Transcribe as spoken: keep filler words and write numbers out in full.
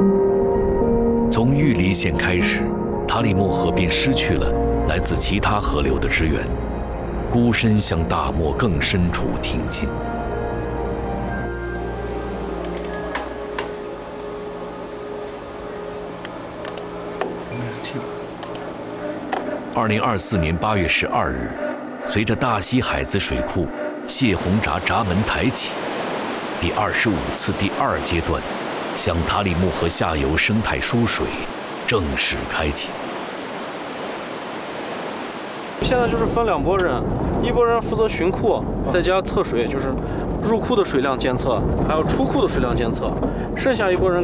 从玉里县开始，塔里木河便失去了来自其他河流的支援，孤身向大漠更深处挺进。二零二四年八月十二日，随着大西海子水库泄洪闸闸门抬起，第二十五次第二阶段向塔里木河下游生态输水正式开启。 现在就是分两拨人，一拨人负责巡库，再加测水，就是入库的水量监测，还有出库的水量监测，剩下一拨人